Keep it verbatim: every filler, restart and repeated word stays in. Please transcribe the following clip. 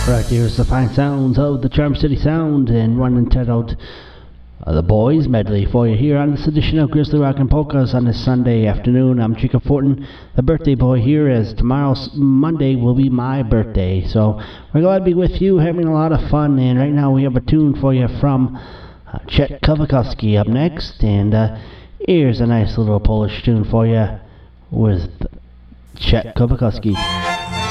Right, here's the fine sounds of the Charm City Sound and one entitled uh, The Boys Medley for you here on this edition of Grizzly Rock and Polkas on this Sunday afternoon. I'm Chico Fortin, the birthday boy here, as tomorrow's Monday will be my birthday. So we're glad to be with you, having a lot of fun, and right now we have a tune for you from uh, Chet Kawakowski up next, and uh, here's a nice little Polish tune for you with Chet Kawakowski.